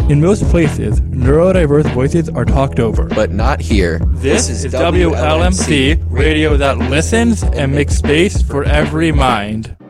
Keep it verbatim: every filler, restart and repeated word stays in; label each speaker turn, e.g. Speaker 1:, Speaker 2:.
Speaker 1: In most places, neurodiverse voices are talked over.
Speaker 2: But not here.
Speaker 1: This, this is W L M C, radio that listens and makes space for every mind.